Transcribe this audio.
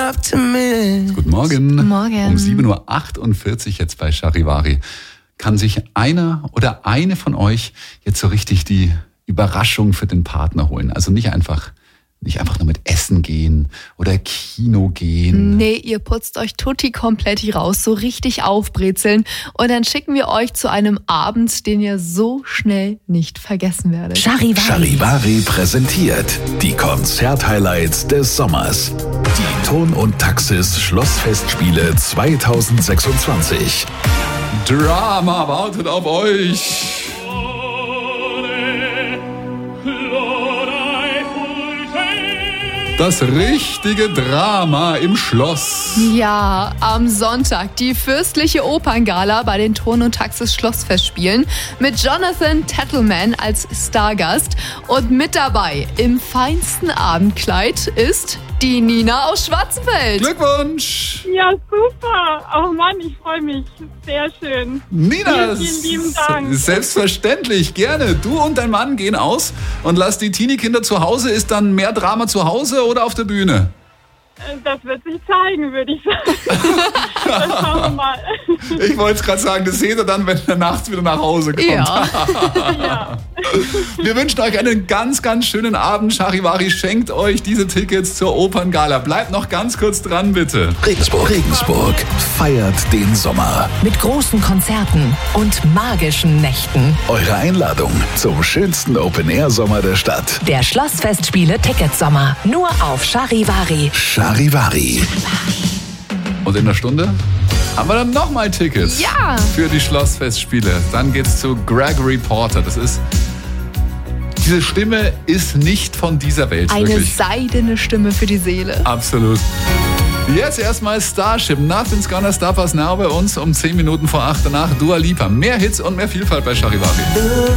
Guten Morgen. Guten Morgen. Um 7.48 Uhr jetzt bei Charivari. Kann sich einer oder eine von euch jetzt so richtig die Überraschung für den Partner holen? Also nicht einfach nur mit Essen gehen oder Kino gehen. Nee, ihr putzt euch tutti komplett raus, so richtig aufbrezeln. Und dann schicken wir euch zu einem Abend, den ihr so schnell nicht vergessen werdet. Charivari präsentiert die Konzert-Highlights des Sommers. Die Ton und Taxis Schlossfestspiele 2026. Drama wartet auf euch. Das richtige Drama im Schloss. Ja, am Sonntag die fürstliche Operngala bei den Ton und Taxis Schlossfestspielen mit Jonathan Tettleman als Stargast. Und mit dabei im feinsten Abendkleid ist die Nina aus Schwarzenfeld. Glückwunsch! Ja, super. Oh Mann, ich freue mich. Sehr schön. Nina, Vielen lieben Dank. Selbstverständlich, gerne. Du und dein Mann gehen aus und lasst die Teenie-Kinder zu Hause. Ist dann mehr Drama zu Hause oder auf der Bühne? Das wird sich zeigen, würde ich sagen. Das schauen wir mal. Ich wollte es gerade sagen, das seht ihr dann, wenn er nachts wieder nach Hause kommt. Ja. Ja. Wir wünschen euch einen ganz, ganz schönen Abend. Charivari schenkt euch diese Tickets zur Operngala. Bleibt noch ganz kurz dran, bitte. Regensburg feiert den Sommer. Mit großen Konzerten und magischen Nächten. Eure Einladung zum schönsten Open-Air-Sommer der Stadt. Der Schlossfestspiele Ticketsommer. Nur auf Charivari. Charivari. Und in einer Stunde haben wir dann nochmal Tickets Ja. für die Schlossfestspiele. Dann geht's zu Gregory Porter. Diese Stimme ist nicht von dieser Welt, Eine wirklich. seidene Stimme für die Seele. Absolut. Jetzt erstmal Starship. Nothing's Gonna Stop Us Now bei uns um 10 Minuten vor 8. Danach Dua Lipa. Mehr Hits und mehr Vielfalt bei Charivari.